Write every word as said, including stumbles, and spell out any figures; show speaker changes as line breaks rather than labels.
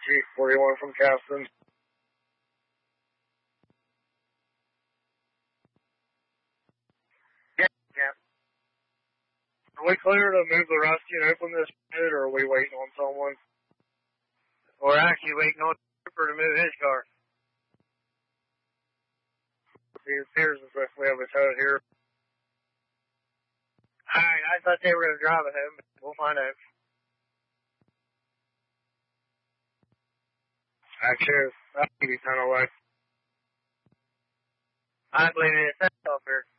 G forty-one from Captain. Yeah, Cap. Are we clear to move the Rusty and open this shit, or are we waiting on someone? We're actually waiting on Cooper to move his car. He appears as if we have a tow here. Alright, I thought they were going to drive it home, but we'll find out. Actually, that could be kind of like. I believe it's off here.